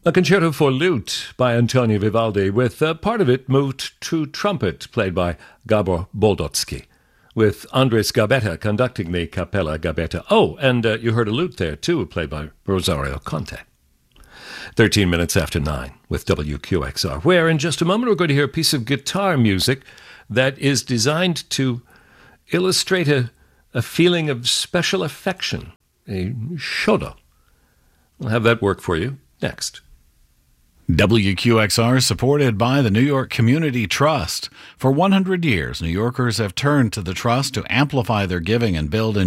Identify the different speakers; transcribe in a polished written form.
Speaker 1: A concerto for lute by Antonio Vivaldi, with part of it moved to trumpet, played by Gabor Boldotsky, with Andres Gabetta conducting the Capella Gabetta. Oh, and you heard a lute there, too, played by Rosario Conte. 13 minutes after 9 with WQXR, where in just a moment we're going to hear a piece of guitar music that is designed to illustrate a feeling of special affection, a shodo. We'll have that work for you next.
Speaker 2: WQXR, supported by the New York Community Trust. For 100 years, New Yorkers have turned to the Trust to amplify their giving and build